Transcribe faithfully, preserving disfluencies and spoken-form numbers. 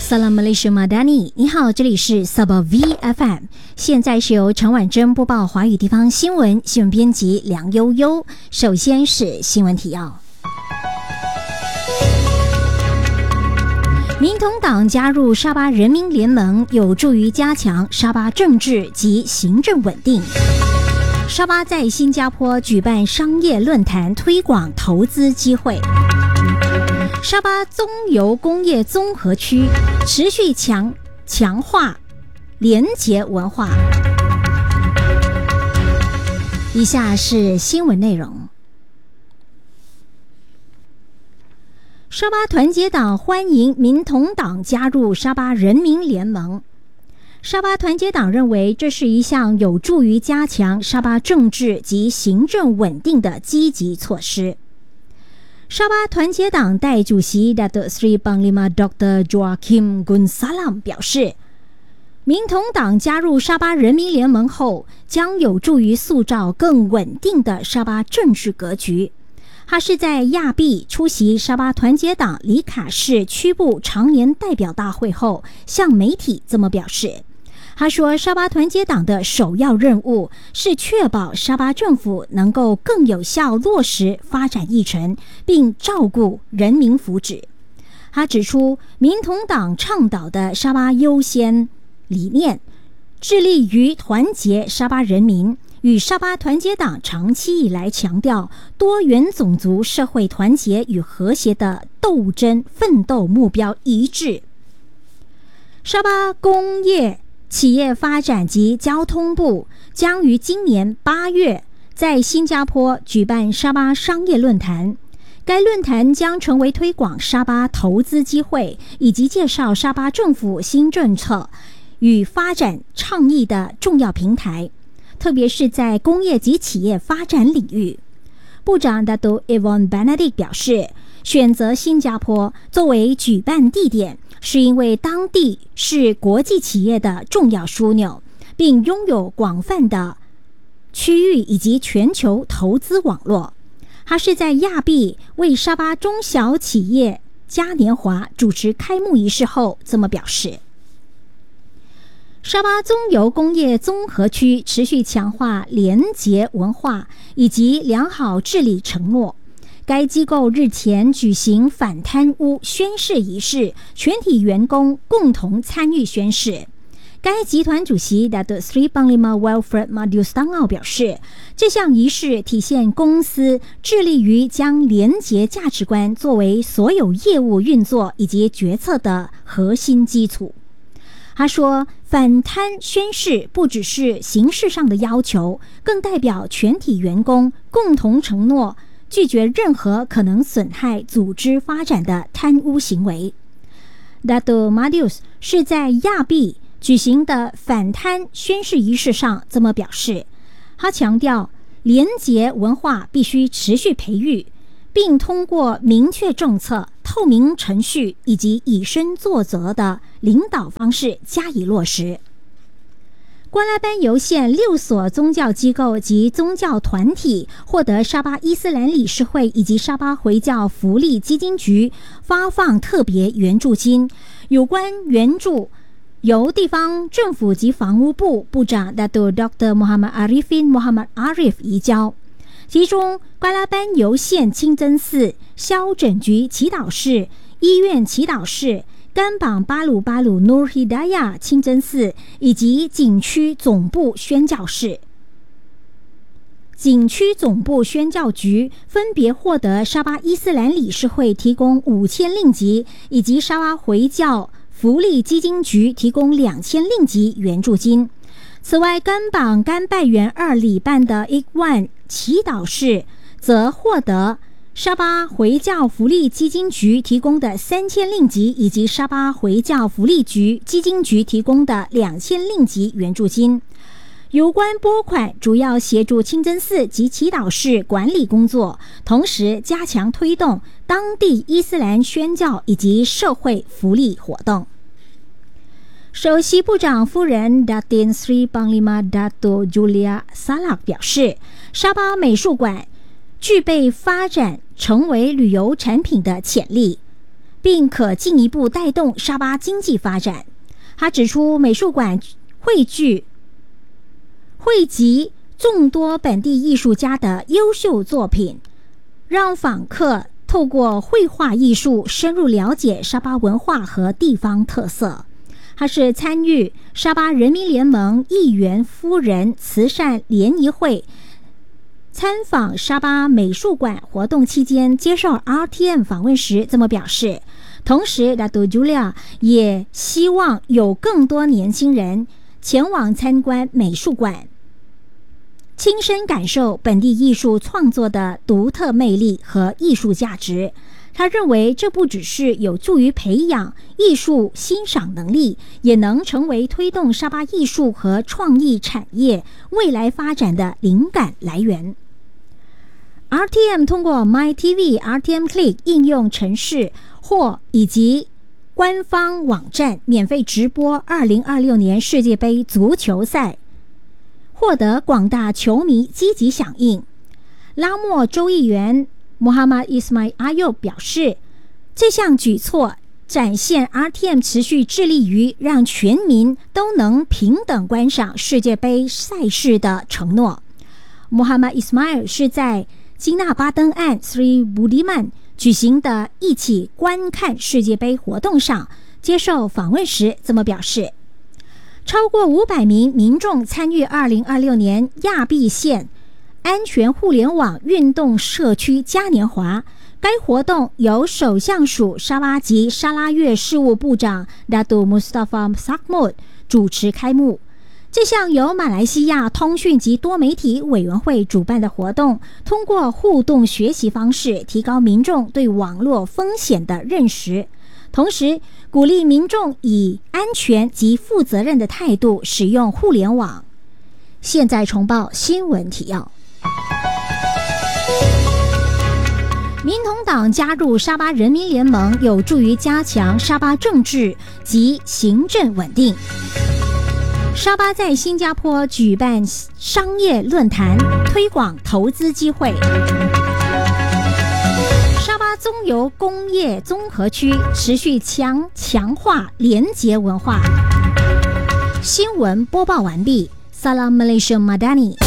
Salam Malaysia Madani， 你好，这里是 Sabah V F M， 现在是由陈婉珍播报华语地方新闻，新闻编辑梁悠悠。首先是新闻提要。民统党加入沙巴人民联盟，有助于加强沙巴政治及行政稳定。沙巴在新加坡举办商业论坛，推广投资机会。沙巴中油工业综合区持续强强化廉洁文化。以下是新闻内容。沙巴团结党欢迎民统党加入沙巴人民联盟。沙巴团结党认为这是一项有助于加强沙巴政治及行政稳定的积极措施。沙巴团结党代主席 Datuk Seri Panglima Doktor Joaquim Gunsalam 表示，民统党加入沙巴人民联盟后，将有助于塑造更稳定的沙巴政治格局。他是在亚庇出席沙巴团结党里卡市区部常年代表大会后，向媒体这么表示。他说，沙巴团结党的首要任务是确保沙巴政府能够更有效落实发展议程，并照顾人民福祉。他指出，民统党倡导的沙巴优先理念，致力于团结沙巴人民，与沙巴团结党长期以来强调多元种族社会团结与和谐的斗争奋斗目标一致。沙巴工业企业发展及交通部将于今年八月在新加坡举办沙巴商业论坛，该论坛将成为推广沙巴投资机会以及介绍沙巴政府新政策与发展倡议的重要平台，特别是在工业及企业发展领域。部长 Dato' Evan Benedict 表示，选择新加坡作为举办地点是因为当地是国际企业的重要枢纽，并拥有广泛的区域以及全球投资网络。他是在亚庇为沙巴中小企业嘉年华主持开幕仪式后这么表示。沙巴中油工业综合区持续强化廉洁文化以及良好治理承诺。该机构日前举行反贪污宣誓仪式，全体员工共同参与宣誓。该集团主席 Datuk Seri Panglima Wilfred Madiustangau 表示，这项仪式体现公司致力于将廉洁价值观作为所有业务运作以及决策的核心基础。他说，反贪宣誓不只是形式上的要求，更代表全体员工共同承诺拒绝任何可能损害组织发展的贪污行为。 Dato' Madius 是在亚庇举行的反贪宣誓仪式上这么表示。他强调，廉洁文化必须持续培育，并通过明确政策、透明程序以及以身作则的领导方式加以落实。瓜拉班尤县六所宗教机构及宗教团体获得沙巴伊斯兰理事会以及沙巴回教福利基金局发放特别援助金，有关援助由地方政府及房屋部部长 Dato' Doktor Muhammad Arifin Muhammad Arif 移交。其中，瓜拉班尤县清真寺、消诊局祈祷室、医院祈祷室、甘榜巴鲁巴鲁 Nur Hidayah 清真寺以及景区总部宣教室、景区总部宣教局分别获得沙巴伊斯兰理事会提供五千令吉，以及沙巴回教福利基金局提供两千令吉援助金。此外，甘榜甘拜园二里办的一万祈祷室则获得沙巴回教福利基金局提供的三千令吉，以及沙巴回教福利局基金局提供的两千令吉援助金。有关拨款主要协助清真寺及祈祷室管理工作，同时加强推动当地伊斯兰宣教以及社会福利活动。首席部长夫人 Datin Sri Panglima Dato' Julia Salak 表示，沙巴美术馆具备发展成为旅游产品的潜力， 并可进一步带动沙巴经济发展。他指出，美术馆汇聚汇集众多本地艺术家的优秀作品，让访客透过绘画艺术深入了解沙巴文化和地方特色。他是参与沙巴人民联盟议员夫人慈善联谊会参访沙巴美术馆活动期间接受 R T M 访问时这么表示。同时 Dato' Julia 也希望有更多年轻人前往参观美术馆，亲身感受本地艺术创作的独特魅力和艺术价值。他认为这不只是有助于培养艺术欣赏能力，也能成为推动沙巴艺术和创意产业未来发展的灵感来源。R T M 通过 MyTV、R T M Click 应用程式或以及官方网站免费直播二零二六年世界杯足球赛，获得广大球迷积极响应。拉莫州议员Muhammad Ismail Ayub 表示，这项举措展现 R T M 持续致力于让全民都能平等观赏世界杯赛事的承诺。Muhammad Ismail 是在金纳巴登岸 Sri Budiman 举行的一起观看世界杯活动上接受访问时这么表示，超过五百名民众参与二零二六年亚庇县安全互联网运动社区嘉年华。该活动由首相署沙巴及沙拉越事务部长 Dato' Mustafa Sakmud 主持开幕。这项由马来西亚通讯及多媒体委员会主办的活动，通过互动学习方式提高民众对网络风险的认识，同时鼓励民众以安全及负责任的态度使用互联网。现在重报新闻提要。民统党加入沙巴人民联盟，有助于加强沙巴政治及行政稳定。沙巴在新加坡举办商业论坛，推广投资机会。沙巴中油工业综合区持续强强化廉洁文化。新闻播报完毕。Salam Malaysia Madani。